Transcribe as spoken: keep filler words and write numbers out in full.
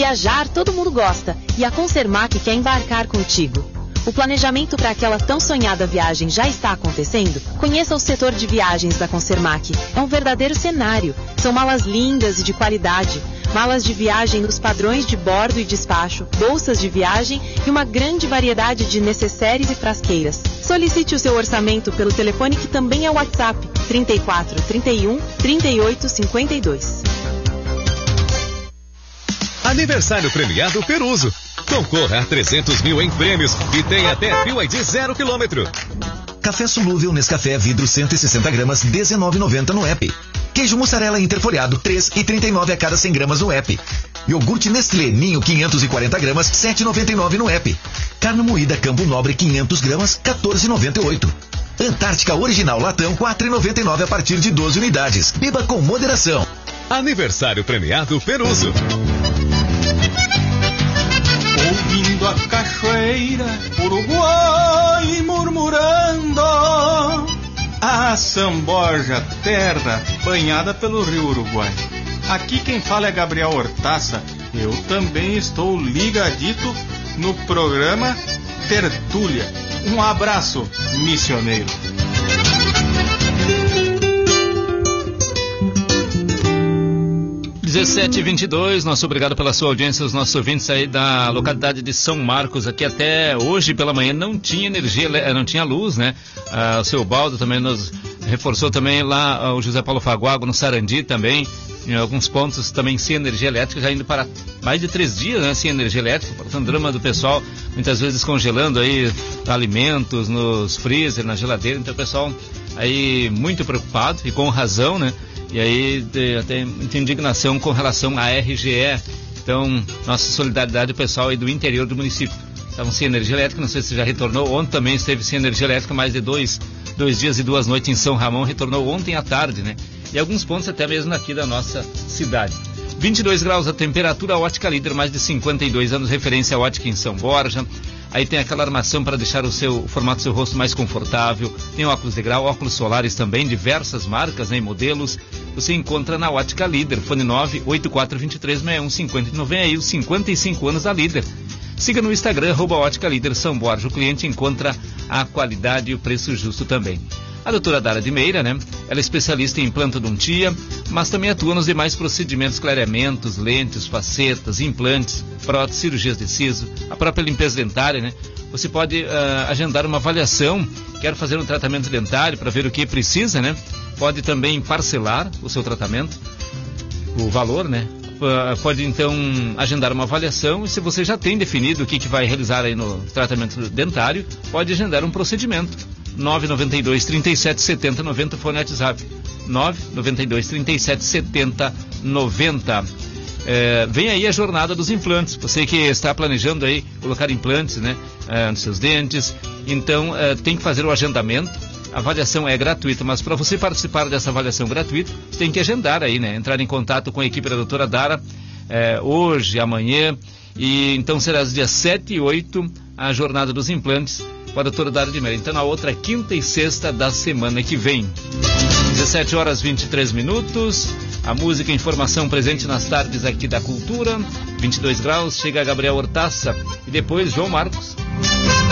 Viajar todo mundo gosta e a Concermac quer embarcar contigo. O planejamento para aquela tão sonhada viagem já está acontecendo? Conheça o setor de viagens da Concermac. É um verdadeiro cenário. São malas lindas e de qualidade. Malas de viagem nos padrões de bordo e despacho, bolsas de viagem e uma grande variedade de necessários e frasqueiras. Solicite o seu orçamento pelo telefone que também é o WhatsApp, trinta e quatro, trinta e um, trinta e oito, cinquenta e dois. Aniversário premiado Peruso. Concorra a trezentos mil em prêmios e tem até Bio I D zero quilômetro. Café solúvel Nescafé vidro cento e sessenta gramas, dezenove reais e noventa centavos no app. Queijo mussarela interfolhado, três reais e trinta e nove centavos a cada cem gramas no app. Iogurte Nestlé Ninho quinhentos e quarenta gramas, sete reais e noventa e nove centavos no app. Carne moída Campo Nobre quinhentos gramas, quatorze reais e noventa e oito centavos. Antártica Original Latão, quatro reais e noventa e nove centavos a partir de doze unidades. Beba com moderação. Aniversário premiado Peruso. Ouvindo a cachoeira, Uruguai murmurando, a São Borja, terra banhada pelo rio Uruguai. Aqui quem fala é Gabriel Hortaça. Eu também estou ligadito no programa Tertúlia. Um abraço, missioneiro. dezessete e vinte e dois, nosso obrigado pela sua audiência, os nossos ouvintes aí da localidade de São Marcos, aqui até hoje pela manhã não tinha energia, não tinha luz, né? Ah, o seu Baldo também nos reforçou também lá, ah, o José Paulo Faguago no Sarandi também, em alguns pontos também sem energia elétrica, já indo para mais de três dias, né, sem energia elétrica, portanto, drama do pessoal, muitas vezes congelando aí alimentos nos freezer, na geladeira, então o pessoal aí muito preocupado e com razão, né? E aí tem indignação com relação à R G E. Então, nossa solidariedade ao pessoal aí do interior do município. Estavam sem energia elétrica, não sei se já retornou. Ontem também esteve sem energia elétrica, mais de dois, dois dias e duas noites em São Ramon. Retornou ontem à tarde, né? E alguns pontos até mesmo aqui da nossa cidade. vinte e dois graus a temperatura, a Ótica Líder, mais de cinquenta e dois anos, referência à ótica em São Borja. Aí tem aquela armação para deixar o seu o formato do seu rosto mais confortável. Tem óculos de grau, óculos solares também, diversas marcas, né, e modelos. Você encontra na Ótica Líder, fone nove oito quatro dois três seis um cinco nove. Vem aí os cinquenta e cinco anos da Líder. Siga no Instagram, arroba Ótica Líder São Borja. O cliente encontra a qualidade e o preço justo também. A doutora Dara de Meira, né? Ela é especialista em implantodontia, mas também atua nos demais procedimentos, clareamentos, lentes, facetas, implantes, próteses, cirurgias de siso, a própria limpeza dentária, né? Você pode uh, agendar uma avaliação, quer fazer um tratamento dentário para ver o que precisa, né? Pode também parcelar o seu tratamento, o valor, né? Uh, pode então agendar uma avaliação e se você já tem definido o que, que vai realizar aí no tratamento dentário, pode agendar um procedimento. nove nove dois, trinta e sete, setenta, noventa, fone WhatsApp. nove nove dois, trinta e sete, setenta, noventa. É, vem aí a jornada dos implantes. Você que está planejando aí colocar implantes, né, é, nos seus dentes, então é, tem que fazer o agendamento. A avaliação é gratuita, mas para você participar dessa avaliação gratuita, tem que agendar aí, né? Entrar em contato com a equipe da doutora Dara é, hoje, amanhã, e então será os dias sete e oito a jornada dos implantes com a doutora Dara de Meira. Então na outra quinta e sexta da semana que vem. dezessete horas e vinte e três minutos. A música e informação presente nas tardes aqui da Cultura. vinte e dois graus, chega Gabriel Hortaça e depois João Marcos.